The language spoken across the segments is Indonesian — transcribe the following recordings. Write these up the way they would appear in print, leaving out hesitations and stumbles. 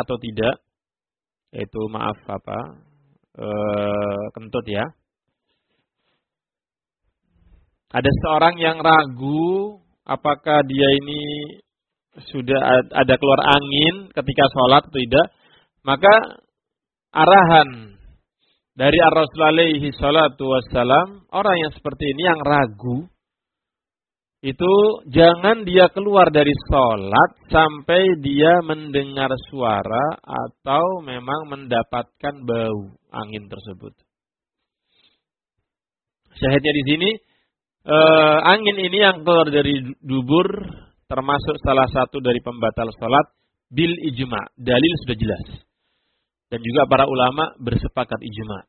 atau tidak. Yaitu kentut ya. Ada seorang yang ragu apakah dia ini sudah ada keluar angin ketika sholat atau tidak. Maka arahan dari Ar-Rasul alaihi salatu wassalam, orang yang seperti ini yang ragu, itu jangan dia keluar dari sholat sampai dia mendengar suara atau memang mendapatkan bau angin tersebut. Syahidnya di sini, angin ini yang keluar dari dubur termasuk salah satu dari pembatal sholat bil ijma'. Dalil sudah jelas. Dan juga para ulama bersepakat ijma'.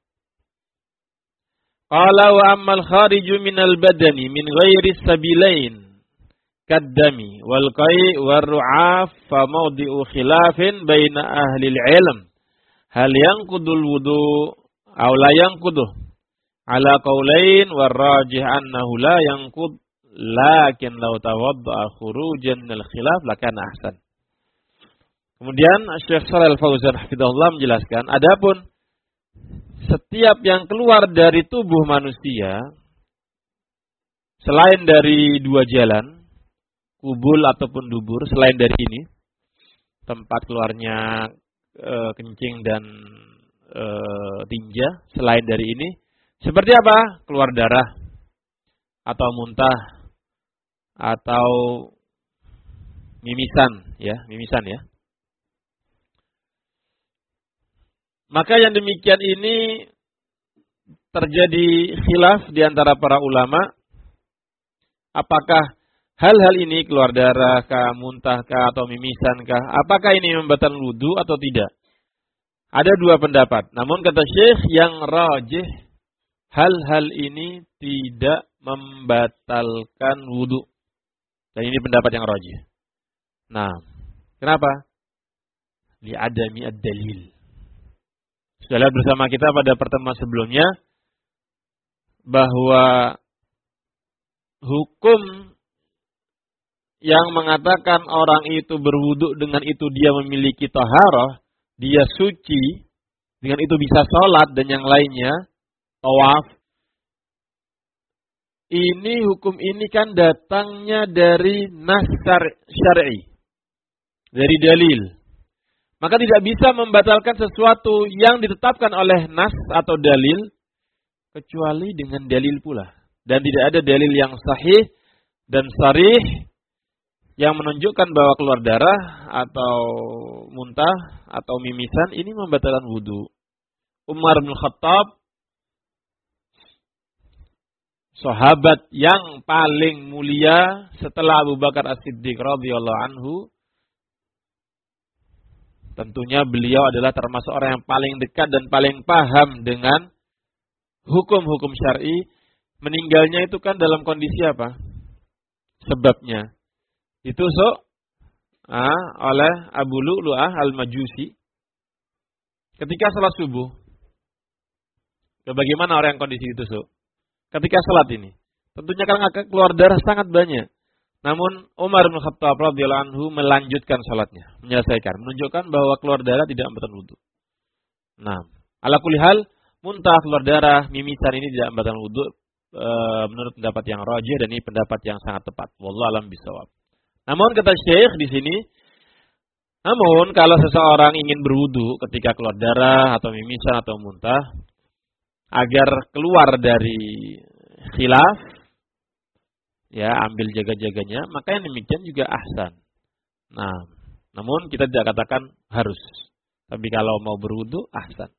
Qala wa ammal khariju minal badani min ghairi sabilain kaddami wal qai' war ru'af fa mawdi'u khilafin baina ahli ilm hal yanqudul wudu aw la yanquduh ala qaulain war rajih annahu la yanqud lakin law tawadda'a khurujan minal khilaf lakana ahsan. Kemudian Syekh Shalal Fauzan hafizahullah menjelaskan, adapun setiap yang keluar dari tubuh manusia selain dari dua jalan, kubul ataupun dubur, selain dari ini, tempat keluarnya kencing dan tinja, selain dari ini, seperti apa? Keluar darah, atau muntah, atau mimisan ya. Maka yang demikian ini terjadi khilaf di antara para ulama. Apakah hal-hal ini keluar darah kah, muntah kah, atau mimisan kah, apakah ini membatalkan wudu atau tidak? Ada dua pendapat. Namun kata Syekh yang rajih, hal-hal ini tidak membatalkan wudu. Dan ini pendapat yang rajih. Nah, kenapa? Li'adami ad-dalil. Sudah lihat bersama kita pada pertemuan sebelumnya bahwa hukum yang mengatakan orang itu berwudu dengan itu dia memiliki taharah, dia suci, dengan itu bisa sholat dan yang lainnya, tawaf. Ini hukum ini kan datangnya dari nas syar'i, dari dalil. Maka tidak bisa membatalkan sesuatu yang ditetapkan oleh nas atau dalil kecuali dengan dalil pula. Dan tidak ada dalil yang sahih dan sharih yang menunjukkan bahwa keluar darah atau muntah atau mimisan ini membatalkan wudu. Umar bin Khattab, sahabat yang paling mulia setelah Abu Bakar As-Siddiq radhiyallahu anhu, tentunya beliau adalah termasuk orang yang paling dekat dan paling paham dengan hukum-hukum syar'i. Meninggalnya itu kan dalam kondisi apa? Sebabnya ditusuk oleh Abu Lu'lu'ah al-Majusi ketika salat subuh. Bagaimana orang yang kondisi ditusuk? Ketika salat ini, tentunya kan akan keluar darah sangat banyak. Namun Umar bin Khattab radhiyallahu anhu melanjutkan salatnya, menyelesaikan, menunjukkan bahwa keluar darah tidak membatalkan wudu. Nah, ala kulli hal, muntah, keluar darah, mimisan ini tidak membatalkan wudu menurut pendapat yang rajih dan ini pendapat yang sangat tepat. Wallahu a'lam bishawab. Namun kata Syekh di sini, namun kalau seseorang ingin berwudu ketika keluar darah atau mimisan atau muntah agar keluar dari khilaf, ya, ambil jaga-jaganya, maka yang demikian juga ahsan. Nah, namun kita tidak katakan harus. Tapi kalau mau berwudu, ahsan.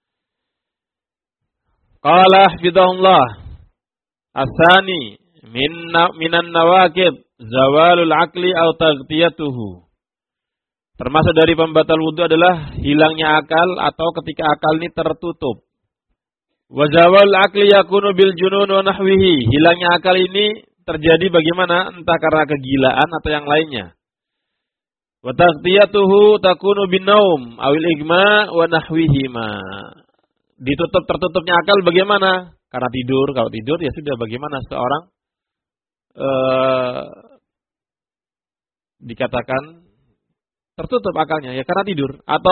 Qala hafidhahullah, asani minan nawaqid zawalul aqli aw taghtiyatuhu. Termasuk dari pembatal wudu adalah hilangnya akal atau ketika akal ini tertutup. Wa zawalul aqli yakunu bil junun wa nahwihi. Hilangnya akal ini terjadi bagaimana? Entah karena kegilaan atau yang lainnya. Wa taghtiyatuhu takunu bin naum awil igma wa nahwihima. Tertutupnya akal bagaimana? Karena tidur. Kalau tidur ya sudah, bagaimana seorang dikatakan tertutup akalnya? Ya karena tidur. Atau